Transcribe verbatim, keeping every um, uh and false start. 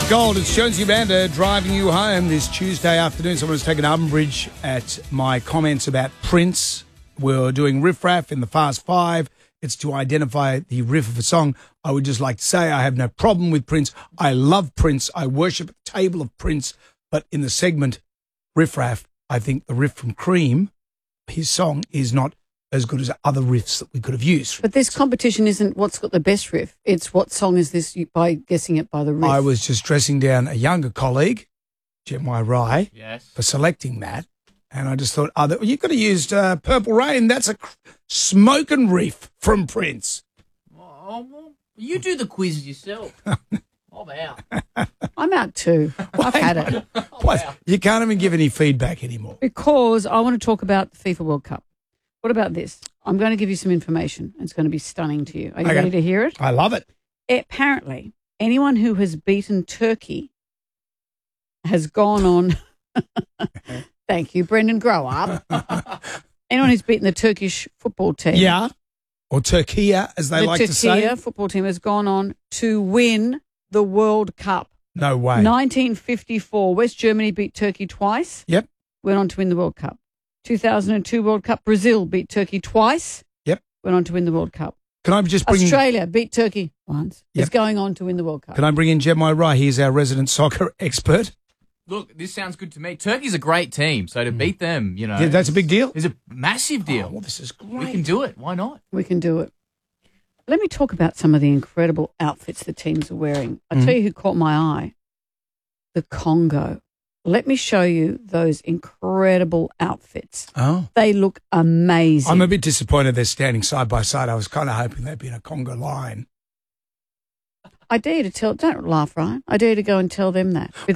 Gold, it's Jonesy Banda driving you home this Tuesday afternoon. Someone has taken umbrage at my comments about Prince. We're doing Riff Raff in the Fast Five. It's to identify the riff of a song. I would just like to say I have no problem with Prince. I love Prince. I worship at the table of Prince. But in the segment Riff Raff, I think the riff from Cream, his song, is not as good as other riffs that we could have used. But this competition isn't what's got the best riff. It's what song is this by guessing it by the riff. I was just dressing down a younger colleague, Jeremiah Rye, yes. for selecting that. And I just thought, oh, that, you could have used uh, Purple Rain. That's a smoking riff from Prince. Oh, well, you do the quiz yourself. I'm out. I'm out too. I've had it. What? You can't even give any feedback anymore. Because I want to talk about the FIFA World Cup. What about this? I'm going to give you some information. It's going to be stunning to you. Are you Okay. ready to hear it? I love it. Apparently, anyone who has beaten Turkey has gone on... Thank you, Brendan. Grow up. Anyone who's beaten the Turkish football team... Yeah. Or Turkiya, as they the like to say. Turkiya football team has gone on to win the World Cup. No way. nineteen fifty-four, West Germany beat Turkey twice. Yep. Went on to win the World Cup. two thousand two World Cup, Brazil beat Turkey twice. Yep. Went on to win the World Cup. Can I just bring Australia beat Turkey once. Yep. Is going on to win the World Cup. Can I bring in Jeremiah Rye? He's our resident soccer expert. Look, this sounds good to me. Turkey's a great team, so to beat them, you know... Yeah, that's a big deal. It's a massive deal. Oh, well, this is great. We can do it. Why not? We can do it. Let me talk about some of the incredible outfits the teams are wearing. I'll Mm. tell you who caught my eye. The Congo. Let me show you those incredible outfits. Oh. They look amazing. I'm a bit disappointed they're standing side by side. I was kind of hoping they'd be in a Congo line. I dare you to tell, don't laugh, Ryan. I dare you to go and tell them that.